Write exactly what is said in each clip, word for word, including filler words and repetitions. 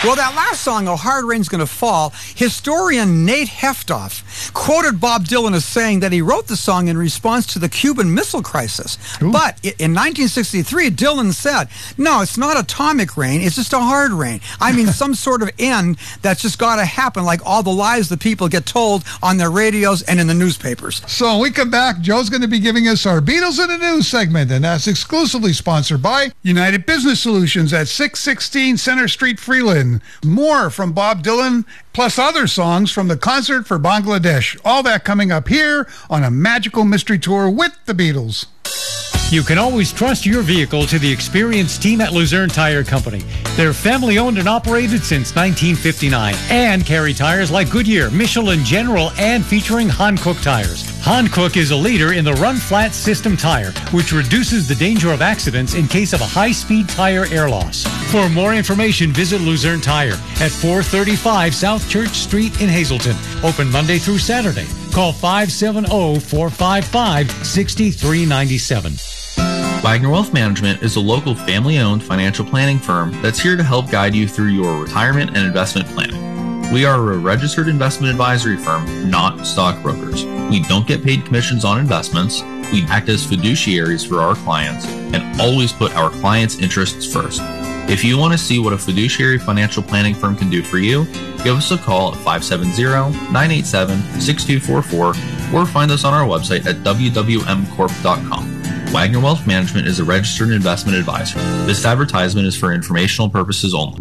Well, that last song, "A Hard Rain's Gonna Fall," historian Nate Heftoff quoted Bob Dylan as saying that he wrote the song in response to the Cuban Missile Crisis. Ooh. But in nineteen sixty-three, Dylan said, "No, it's not atomic rain, it's just a hard rain. I mean, some sort of end that's just got to happen, like all the lies that people get told on their radios and in the newspapers." So when we come back, Joe's going to be giving us our Beatles in the News segment, and that's exclusively sponsored by United Business Solutions at six sixteen Center Street, Freeland. More from Bob Dylan, plus other songs from the Concert for Bangladesh. All that coming up here on a magical mystery tour with the Beatles. You can always trust your vehicle to the experienced team at Luzerne Tire Company. They're family owned and operated since nineteen fifty-nine and carry tires like Goodyear, Michelin General, and featuring Hankook tires. Hankook is a leader in the run flat system tire, which reduces the danger of accidents in case of a high-speed tire air loss. For more information, visit Luzerne Tire at four thirty-five South Church Street in Hazleton. Open Monday through Saturday. Call five seven zero, four five five, six three nine seven. Wagner Wealth Management is a local family-owned financial planning firm that's here to help guide you through your retirement and investment planning. We are a registered investment advisory firm, not stockbrokers. We don't get paid commissions on investments. We act as fiduciaries for our clients and always put our clients' interests first. If you want to see what a fiduciary financial planning firm can do for you, give us a call at five seven zero, nine eight seven, six two four four or find us on our website at w w m corp dot com. Wagner Wealth Management is a registered investment advisor. This advertisement is for informational purposes only.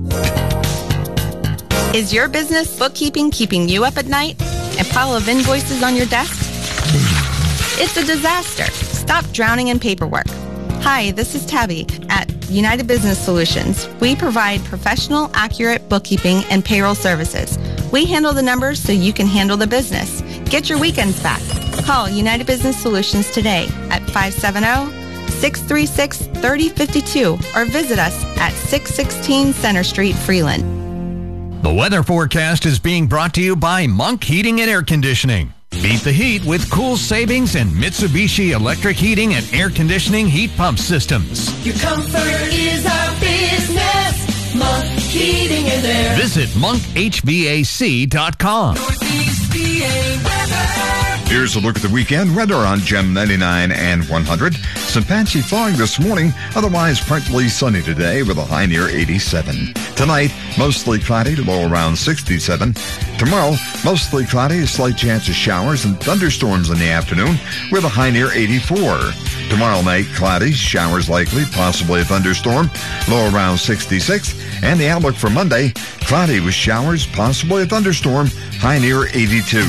Is your business bookkeeping keeping you up at night? A pile of invoices on your desk? It's a disaster. Stop drowning in paperwork. Hi, this is Tabby at United Business Solutions. We provide professional, accurate bookkeeping and payroll services. We handle the numbers so you can handle the business. Get your weekends back. Call United Business Solutions today at five seven zero, six three six, three zero five two or visit us at six sixteen Center Street, Freeland. The weather forecast is being brought to you by Monk Heating and Air Conditioning. Beat the heat with cool savings and Mitsubishi electric heating and air conditioning heat pump systems. Your comfort is our business. Monk Heating and Air. Visit monk h v a c dot com. Northeast P A weather. Here's a look at the weekend weather on Gem ninety-nine and one hundred. Some patchy fog this morning, otherwise partly sunny today with a high near eighty-seven. Tonight, mostly cloudy, low around sixty-seven. Tomorrow, mostly cloudy, a slight chance of showers and thunderstorms in the afternoon with a high near eighty-four. Tomorrow night, cloudy, showers likely, possibly a thunderstorm, low around sixty-six. And the outlook for Monday, cloudy with showers, possibly a thunderstorm, high near eighty-two.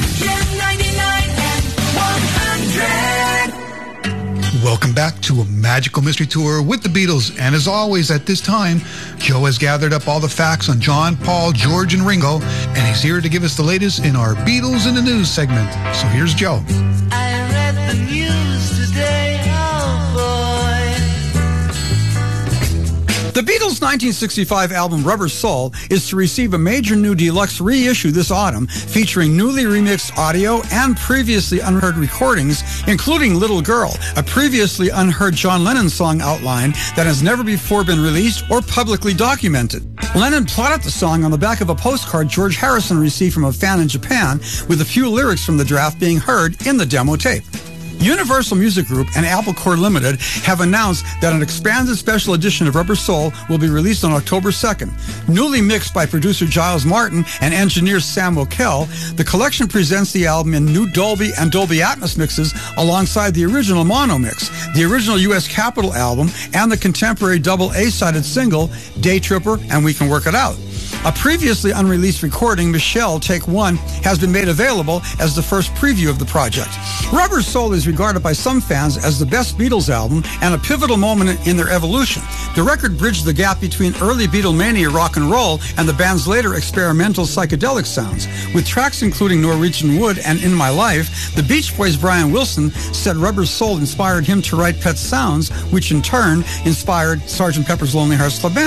Welcome back to a magical mystery tour with the Beatles. And as always, at this time, Joe has gathered up all the facts on John, Paul, George, and Ringo, and he's here to give us the latest in our Beatles in the News segment. So here's Joe. I read the news today, oh boy. The Beatles' nineteen sixty-five album Rubber Soul is to receive a major new deluxe reissue this autumn, featuring newly remixed audio and previously unheard recordings, including Little Girl, a previously unheard John Lennon song outline that has never before been released or publicly documented. Lennon plotted the song on the back of a postcard George Harrison received from a fan in Japan, with a few lyrics from the draft being heard in the demo tape. Universal Music Group and Apple Corps Limited have announced that an expanded special edition of Rubber Soul will be released on October second. Newly mixed by producer Giles Martin and engineer Sam O'Kell, the collection presents the album in new Dolby and Dolby Atmos mixes alongside the original mono mix, the original U S Capitol album, and the contemporary double A-sided single, Day Tripper and We Can Work It Out. A previously unreleased recording, Michelle Take One, has been made available as the first preview of the project. Rubber Soul is regarded by some fans as the best Beatles album and a pivotal moment in their evolution. The record bridged the gap between early Beatlemania rock and roll and the band's later experimental psychedelic sounds. With tracks including Norwegian Wood and In My Life, the Beach Boys' Brian Wilson said Rubber Soul inspired him to write Pet Sounds, which in turn inspired Sergeant Pepper's Lonely Hearts Club Band.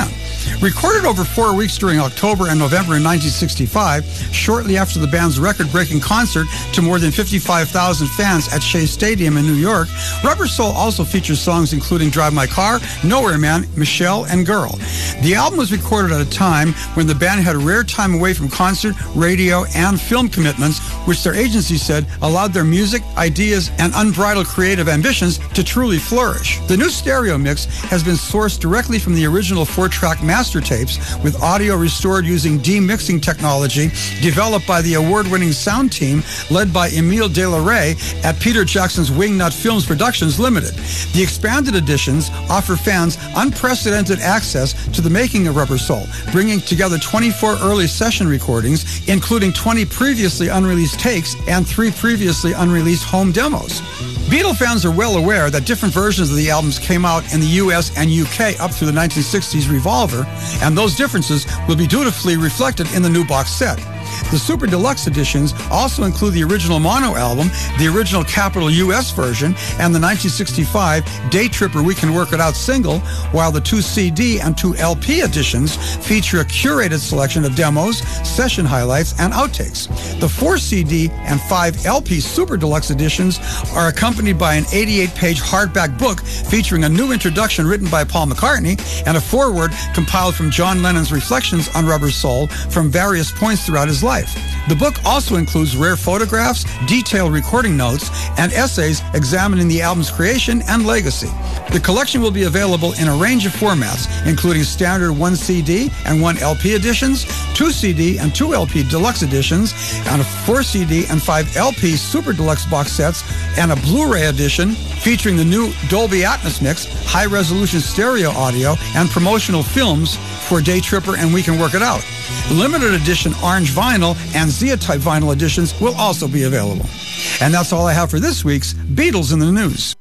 Recorded over four weeks during October and November in nineteen sixty-five, shortly after the band's record-breaking concert to more than fifty-five thousand fans at Shea Stadium in New York, Rubber Soul also features songs including Drive My Car, Nowhere Man, Michelle, and Girl. The album was recorded at a time when the band had a rare time away from concert, radio, and film commitments, which their agency said allowed their music, ideas, and unbridled creative ambitions to truly flourish. The new stereo mix has been sourced directly from the original four-track master tapes, with audio restored using demixing technology developed by the award-winning sound team led by Emile De La Rey at Peter Jackson's Wingnut Films Productions Limited. The expanded editions offer fans unprecedented access to the making of Rubber Soul, bringing together twenty-four early session recordings, including twenty previously unreleased takes and three previously unreleased home demos. Beatle fans are well aware that different versions of the albums came out in the U S and U K up through the nineteen sixties Revolver, and those differences will be dutifully reflected in the new box set. The Super Deluxe editions also include the original mono album, the original capital U S version, and the nineteen sixty-five Day Tripper We Can Work It Out single, while the two C D and two L P editions feature a curated selection of demos, session highlights, and outtakes. The four C D and five L P Super Deluxe editions are accompanied by an eighty-eight page hardback book featuring a new introduction written by Paul McCartney and a foreword compiled from John Lennon's reflections on Rubber Soul from various points throughout his life. The book also includes rare photographs, detailed recording notes, and essays examining the album's creation and legacy. The collection will be available in a range of formats, including standard one C D and one L P editions, two C D and two L P deluxe editions, and a four C D and five L P Super Deluxe box sets, and a Blu-ray edition featuring the new Dolby Atmos mix, high-resolution stereo audio, and promotional films for Day Tripper and We Can Work It Out. Limited edition orange vinyl and Zia-type vinyl editions will also be available. And that's all I have for this week's Beatles in the News.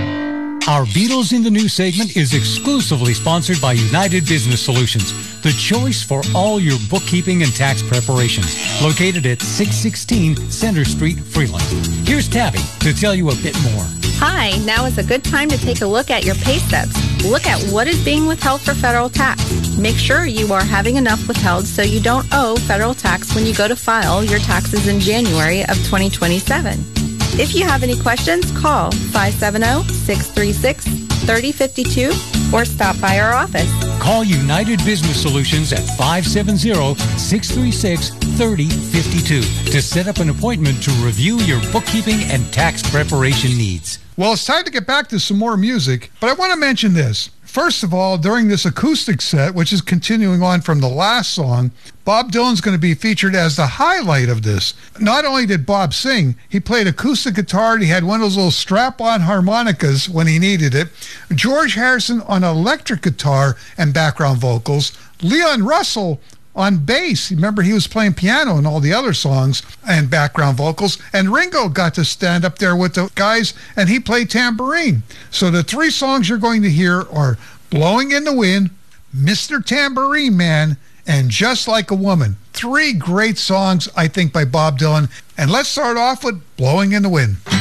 Our Beatles in the News segment is exclusively sponsored by United Business Solutions, the choice for all your bookkeeping and tax preparations, located at six sixteen Center Street, Freeland. Here's Tabby to tell you a bit more. Hi, now is a good time to take a look at your pay stubs. Look at what is being withheld for federal tax. Make sure you are having enough withheld so you don't owe federal tax when you go to file your taxes in January of twenty twenty-seven. If you have any questions, call five seven zero, six three six, three zero five two or stop by our office. Call United Business Solutions at five seven zero, six three six, three zero five two to set up an appointment to review your bookkeeping and tax preparation needs. Well, it's time to get back to some more music, but I want to mention this. First of all, during this acoustic set, which is continuing on from the last song, Bob Dylan's going to be featured as the highlight of this. Not only did Bob sing, he played acoustic guitar, and he had one of those little strap-on harmonicas when he needed it. George Harrison on electric guitar and background vocals. Leon Russell on bass. Remember, he was playing piano in all the other songs and background vocals. And Ringo got to stand up there with the guys, and he played tambourine. So the three songs you're going to hear are Blowing in the Wind, Mister Tambourine Man, and Just Like a Woman. Three great songs, I think, by Bob Dylan. And let's start off with Blowing in the Wind.